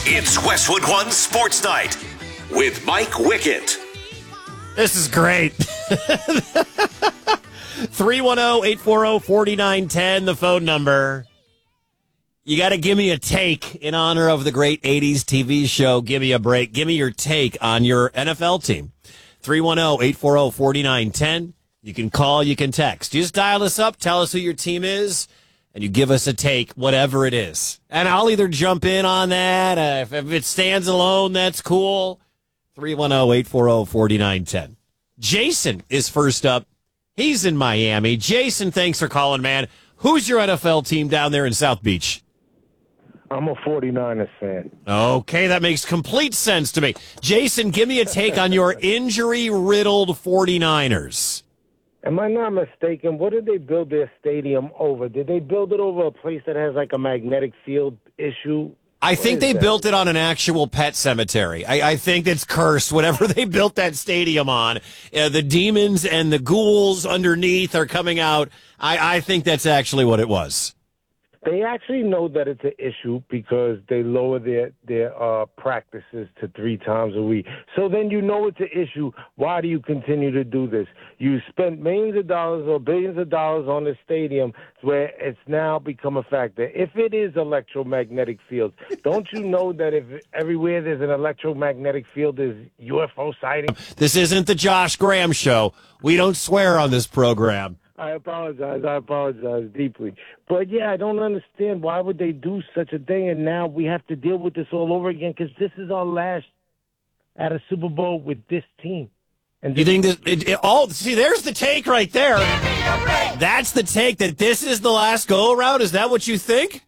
It's Westwood One Sports Night with Mike Wickett. This is great. 310-840-4910, the phone number. You got to give me a take in honor of the great 80s TV show, Give Me a Break. Give me your take on your NFL team. 310-840-4910. You can call, you can text. You just dial us up, tell us who your team is, and you give us a take, whatever it is. And I'll either jump in on that. If it stands alone, that's cool. 310-840-4910. Jason is first up. He's in Miami. Jason, thanks for calling, man. Who's your NFL team down there in South Beach? I'm a 49ers fan. Okay, that makes complete sense to me. Jason, give me a take on your injury-riddled 49ers. Am I not mistaken? What did they build their stadium over? Did they build it over a place that has like a magnetic field issue? I think they built it on an actual pet cemetery. I think it's cursed, whatever they built that stadium on. The demons and the ghouls underneath are coming out. I think that's actually what it was. They actually know that it's an issue because they lower their practices to 3 times a week. So then you know it's an issue. Why do you continue to do this? You spent millions of dollars or billions of dollars on the stadium where it's now become a factor. If it is electromagnetic fields, don't you know that if everywhere there's an electromagnetic field, there's UFO sighting? This isn't the Josh Graham show. We don't swear on this program. I apologize deeply. But, yeah, I don't understand why would they do such a thing, and now we have to deal with this all over again because this is our last at a Super Bowl with this team. And you think this? See, there's the take right there. That's the take, that this is the last go-around? Is that what you think?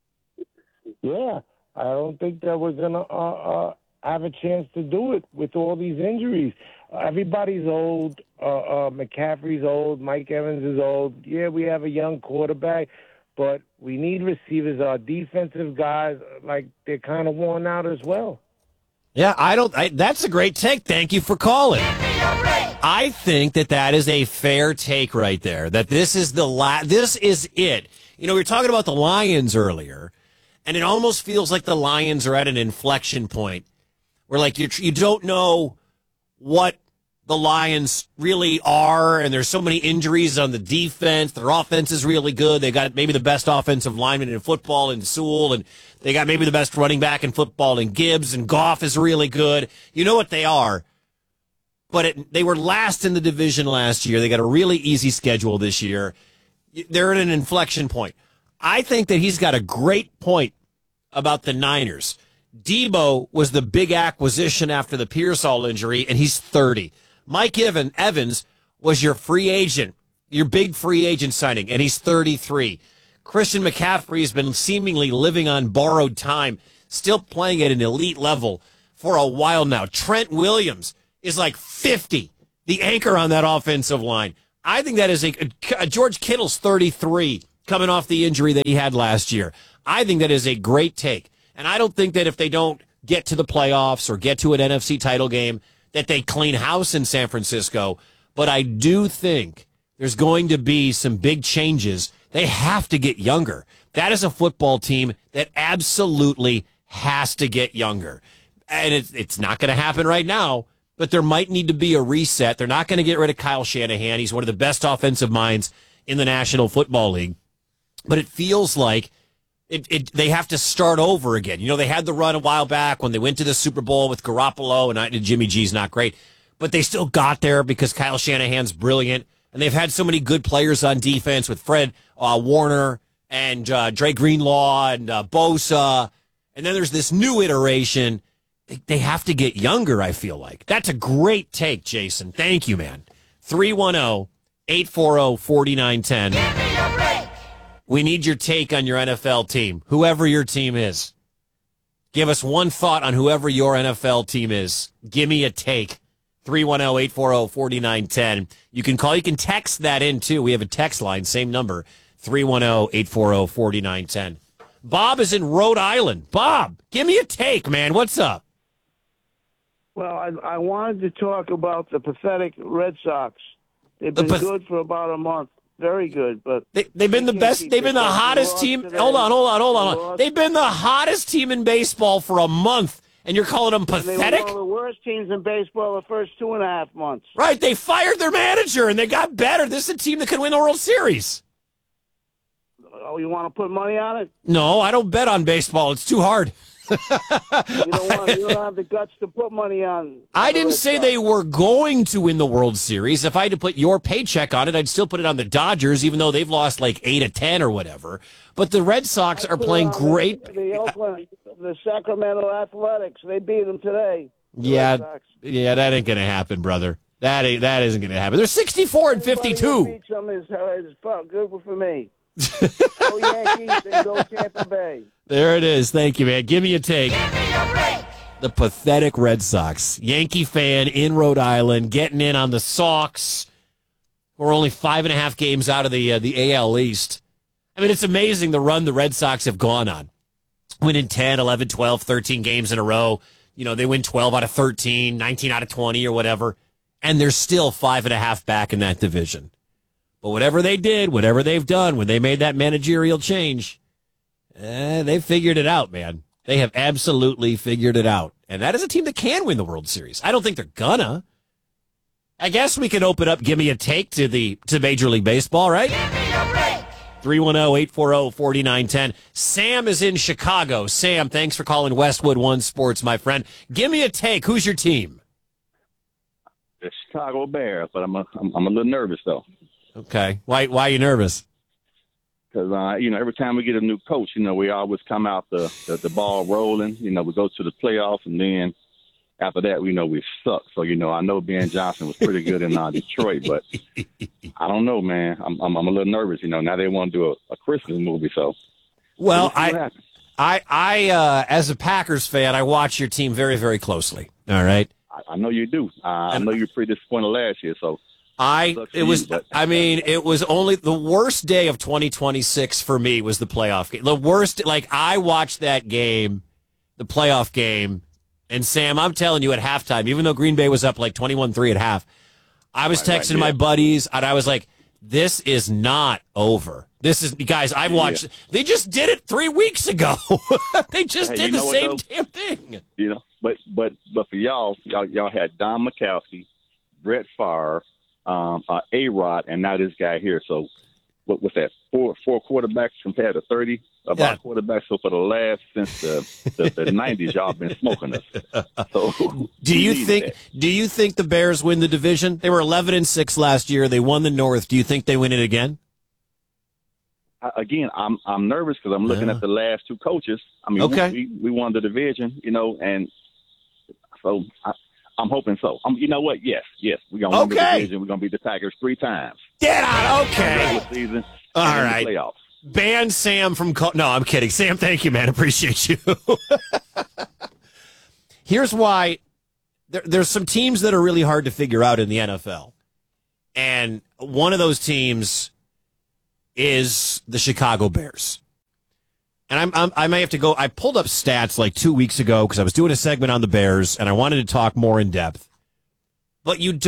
Yeah, I don't think that we're going to have a chance to do it with all these injuries. Everybody's old. McCaffrey's old. Mike Evans is old. Yeah, we have a young quarterback, but we need receivers. Our defensive guys, they're kind of worn out as well. Yeah, that's a great take. Thank you for calling. I think that is a fair take right there, that this is this is it. You know, we were talking about the Lions earlier, and it almost feels like the Lions are at an inflection point where, like, you don't know what the Lions really are, and there's so many injuries on the defense. Their offense is really good. They got maybe the best offensive lineman in football in Sewell, and they got maybe the best running back in football in Gibbs, and Goff is really good. You know what they are. But they were last in the division last year. They got a really easy schedule this year. They're at an inflection point. I think that he's got a great point about the Niners. Debo was the big acquisition after the Pearsall injury, and he's 30. Mike Evans was your free agent, your big free agent signing, and he's 33. Christian McCaffrey has been seemingly living on borrowed time, still playing at an elite level for a while now. Trent Williams is like 50, the anchor on that offensive line. I think that is George Kittle's 33, coming off the injury that he had last year. I think that is a great take. And I don't think that if they don't get to the playoffs or get to an NFC title game, that they clean house in San Francisco. But I do think there's going to be some big changes. They have to get younger. That is a football team that absolutely has to get younger. And it's not going to happen right now, but there might need to be a reset. They're not going to get rid of Kyle Shanahan. He's one of the best offensive minds in the National Football League. But it feels like they have to start over again. You know, they had the run a while back when they went to the Super Bowl with Garoppolo, and Jimmy G's not great, but they still got there because Kyle Shanahan's brilliant, and they've had so many good players on defense with Fred Warner and Dre Greenlaw and Bosa, and then there's this new iteration. They have to get younger, I feel like. That's a great take, Jason. Thank you, man. 310-840-4910. We need your take on your NFL team, whoever your team is. Give us one thought on whoever your NFL team is. Give me a take. 310-840-4910. You can call, you can text that in, too. We have a text line, same number, 310-840-4910. Bob is in Rhode Island. Bob, give me a take, man. What's up? Well, I wanted to talk about the pathetic Red Sox. They've been good for about a month. very good, but They've been the best. They've been the hottest team. Hold on. They've been the hottest team in baseball for a month, and you're calling them pathetic? They were one of the worst teams in baseball the first 2.5 months. Right. They fired their manager, and they got better. This is a team that can win the World Series. Oh, you want to put money on it? No, I don't bet on baseball. It's too hard. You don't have the guts to put money on. I didn't say they were going to win the World Series. If I had to put your paycheck on it, I'd still put it on the Dodgers, even though they've lost like 8 of 10 or whatever. But the Red Sox are playing great. The Sacramento Athletics, they beat them today. Yeah, that ain't gonna happen, brother. That isn't gonna happen. They're 64 and 52. Beat them is good for me. Go Yankees and go Tampa Bay. There it is. Thank you, man. Give me a take. The pathetic Red Sox. Yankee fan in Rhode Island getting in on the Sox. We're only 5.5 games out of the AL East. I mean, it's amazing the run the Red Sox have gone on. Winning 10, 11, 12, 13 games in a row. You know, they win 12 out of 13, 19 out of 20 or whatever. And they're still 5.5 back in that division. But whatever they did, whatever they've done, when they made that managerial change, they figured it out, man. They have absolutely figured it out. And that is a team that can win the World Series. I don't think they're gonna. I guess we can open up, give me a take to Major League Baseball, right? 310-840-4910. Sam is in Chicago. Sam, thanks for calling Westwood One Sports, my friend. Give me a take. Who's your team? The Chicago Bears, but I'm a little nervous though. Okay. Why are you nervous? Because every time we get a new coach, we always come out the ball rolling. We go to the playoffs, and then after that, we suck. So I know Ben Johnson was pretty good in Detroit, but I don't know, man. I'm a little nervous. Now they want to do a Christmas movie, so. Well, I as a Packers fan, I watch your team very, very closely. All right. I know you do. I know you were pretty disappointed last year, so. It was only the worst day of 2026 for me was the playoff game. The worst, I watched that game, the playoff game, and Sam, I'm telling you at halftime, even though Green Bay was up like 21-3 at half, I was texting my buddies, and I was like, this is not over. This is, guys, I've watched, they just did it 3 weeks ago. They just did the same damn thing. But for y'all had Don Majkowski, Brett Favre, A-Rod, and now this guy here. So what was that? Four quarterbacks compared to 30 of our quarterbacks. So for the last since the 90s, y'all been smoking us. So do you think the Bears win the division? They were 11-6 last year. They won the North. Do you think they win it again? Again, I'm nervous because I'm looking at the last two coaches. I mean, we won the division, and so I'm hoping so. You know what? Yes. We're going to win the division. We're going to beat the Packers 3 times. Get out. Okay. Season, all right. Playoffs. Ban Sam from No, I'm kidding. Sam, thank you, man. Appreciate you. Here's why. There's some teams that are really hard to figure out in the NFL. And one of those teams is the Chicago Bears. And I may have to go. I pulled up stats like 2 weeks ago because I was doing a segment on the Bears and I wanted to talk more in depth. But you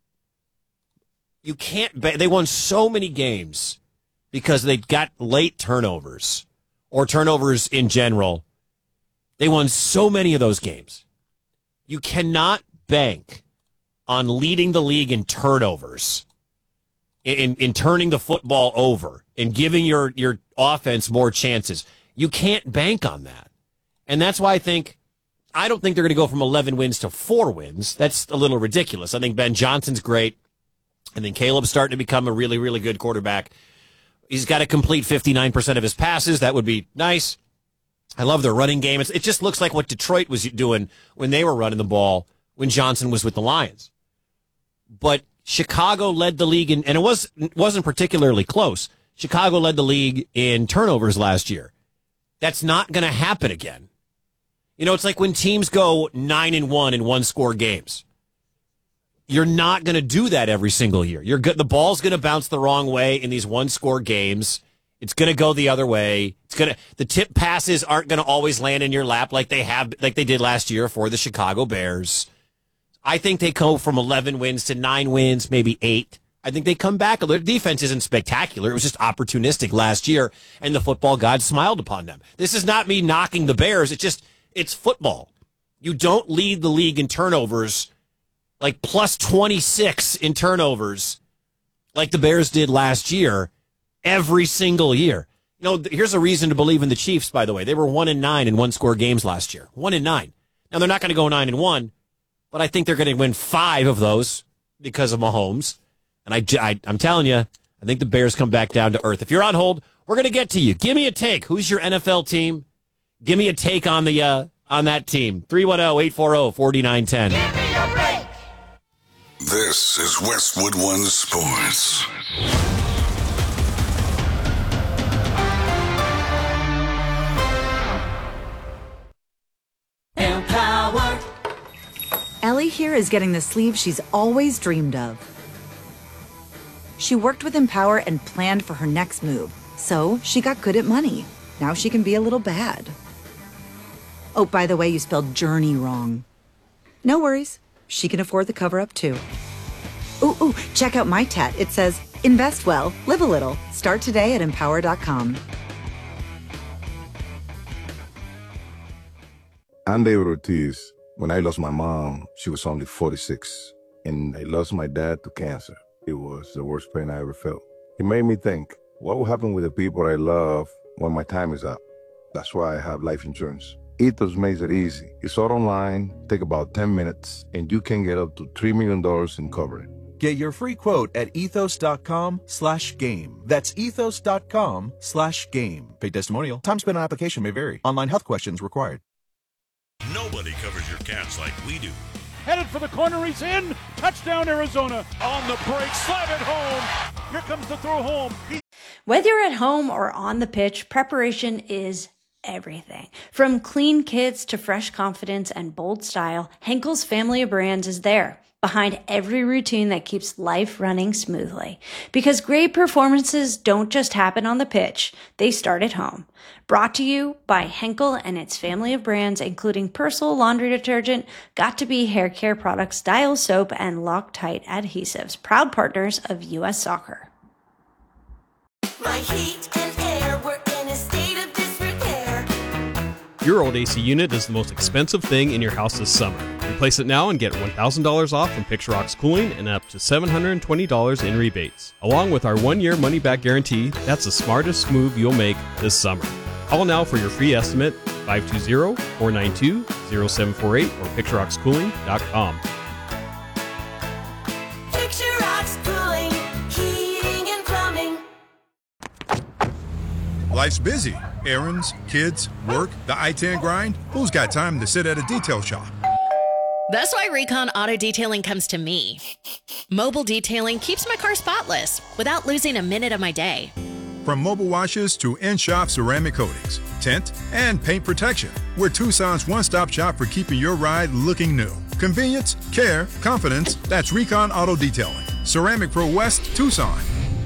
can't. They won so many games because they got late turnovers or turnovers in general. They won so many of those games. You cannot bank on leading the league in turnovers, in turning the football over, and giving your offense more chances. You can't bank on that. And that's why I don't think they're going to go from 11 wins to 4 wins. That's a little ridiculous. I think Ben Johnson's great. I think Caleb's starting to become a really, really good quarterback. He's got to complete 59% of his passes. That would be nice. I love their running game. It just looks like what Detroit was doing when they were running the ball when Johnson was with the Lions. But Chicago led the league, and it wasn't particularly close. Chicago led the league in turnovers last year. That's not going to happen again. It's like when teams go 9-1 in one-score games. You're not going to do that every single year. The ball's going to bounce the wrong way in these one-score games. It's going to go the other way. The tip passes aren't going to always land in your lap like they did last year for the Chicago Bears. I think they go from 11 wins to 9 wins, maybe 8. I think they come back. Their defense isn't spectacular. It was just opportunistic last year, and the football god smiled upon them. This is not me knocking the Bears. It's football. You don't lead the league in turnovers, like plus 26 in turnovers, like the Bears did last year, every single year. Here's a reason to believe in the Chiefs, by the way. They were 1-9 in one-score games last year. 1-9. Now, they're not going to go 9-1, but I think they're going to win 5 of those because of Mahomes. And I'm telling you, I think the Bears come back down to earth. If you're on hold, we're going to get to you. Give me a take. Who's your NFL team? Give me a take on that team. 310-840-4910. This is Westwood One Sports. Empower. Ellie here is getting the sleeve she's always dreamed of. She worked with Empower and planned for her next move, so she got good at money. Now she can be a little bad. Oh, by the way, you spelled journey wrong. No worries. She can afford the cover-up, too. Ooh, check out my tat. It says, invest well, live a little. Start today at empower.com. I'm David Ortiz. When I lost my mom, she was only 46. And I lost my dad to cancer. It was the worst pain I ever felt. It made me think, what will happen with the people I love when my time is up? That's why I have life insurance. Ethos makes it easy. It's all online, take about 10 minutes, and you can get up to $3 million in coverage. Get your free quote at ethos.com/game. That's ethos.com/game. Paid testimonial. Time spent on application may vary. Online health questions required. Nobody covers your Cats like we do. Headed for the corner, he's in. Touchdown, Arizona. On the break, slap it home. Here comes the throw home. Whether you're at home or on the pitch, preparation is everything. From clean kits to fresh confidence and bold style, Henkel's family of brands is there, behind every routine that keeps life running smoothly. Because great performances don't just happen on the pitch, they start at home. Brought to you by Henkel and its family of brands, including Persil laundry detergent, Got2b hair care products, Dial soap, and Loctite adhesives, proud partners of U.S. Soccer. My heat and air were in a state of disrepair. Your old AC unit is the most expensive thing in your house this summer. Replace it now and get $1,000 off from Picture Rocks Cooling and up to $720 in rebates. Along with our 1-year money-back guarantee, that's the smartest move you'll make this summer. Call now for your free estimate, 520-492-0748 or picturerockscooling.com. Picture Rocks Cooling, heating and plumbing. Life's busy. Errands, kids, work, the I-10 grind. Who's got time to sit at a detail shop? That's why Recon Auto Detailing comes to me. Mobile detailing keeps my car spotless without losing a minute of my day. From mobile washes to in-shop ceramic coatings, tint, and paint protection, we're Tucson's one-stop shop for keeping your ride looking new. Convenience, care, confidence, that's Recon Auto Detailing. Ceramic Pro West, Tucson.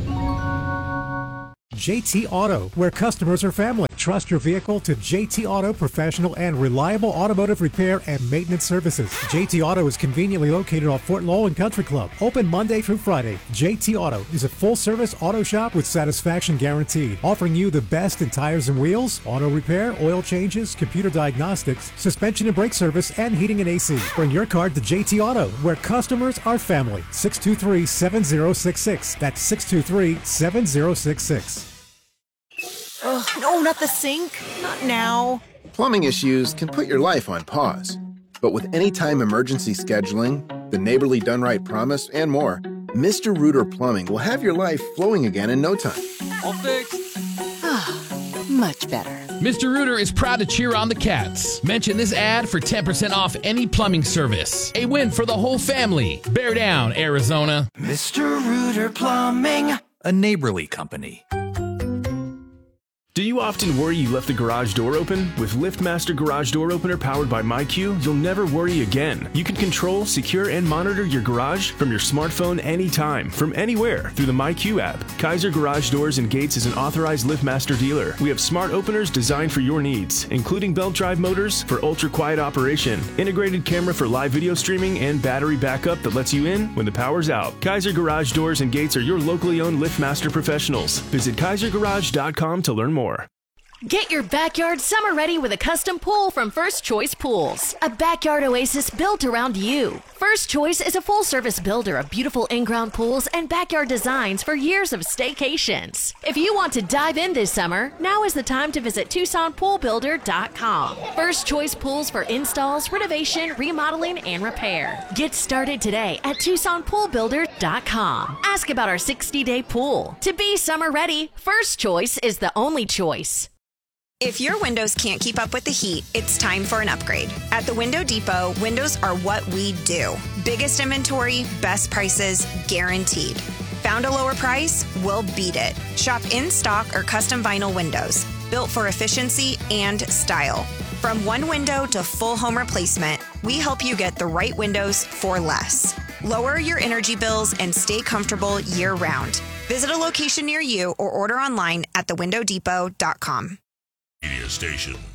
JT Auto, where customers are family. Trust your vehicle to JT Auto professional and reliable automotive repair and maintenance services. JT Auto is conveniently located off Fort Lowell and Country Club. Open Monday through Friday. JT Auto is a full-service auto shop with satisfaction guaranteed, offering you the best in tires and wheels, auto repair, oil changes, computer diagnostics, suspension and brake service, and heating and AC. Bring your car to JT Auto, where customers are family. 623-7066. That's 623-7066. Oh, no, not the sink. Not now. Plumbing issues can put your life on pause. But with anytime emergency scheduling, the Neighborly Done Right promise, and more, Mr. Rooter Plumbing will have your life flowing again in no time. All fixed. Much better. Mr. Rooter is proud to cheer on the Cats. Mention this ad for 10% off any plumbing service. A win for the whole family. Bear down, Arizona. Mr. Rooter Plumbing, a Neighborly company. Do you often worry you left the garage door open? With LiftMaster Garage Door Opener powered by MyQ, you'll never worry again. You can control, secure, and monitor your garage from your smartphone anytime, from anywhere, through the MyQ app. Kaiser Garage Doors and Gates is an authorized LiftMaster dealer. We have smart openers designed for your needs, including belt drive motors for ultra-quiet operation, integrated camera for live video streaming, and battery backup that lets you in when the power's out. Kaiser Garage Doors and Gates are your locally owned LiftMaster professionals. Visit KaiserGarage.com to learn more. Get your backyard summer ready with a custom pool from First Choice Pools. A backyard oasis built around you. First Choice is a full-service builder of beautiful in-ground pools and backyard designs for years of staycations. If you want to dive in this summer, now is the time to visit TucsonPoolBuilder.com. First Choice Pools for installs, renovation, remodeling, and repair. Get started today at TucsonPoolBuilder.com. Ask about our 60-day pool. To be summer ready, First Choice is the only choice. If your windows can't keep up with the heat, it's time for an upgrade. At the Window Depot, windows are what we do. Biggest inventory, best prices, guaranteed. Found a lower price? We'll beat it. Shop in stock or custom vinyl windows, built for efficiency and style. From one window to full home replacement, we help you get the right windows for less. Lower your energy bills and stay comfortable year-round. Visit a location near you or order online at thewindowdepot.com. Media station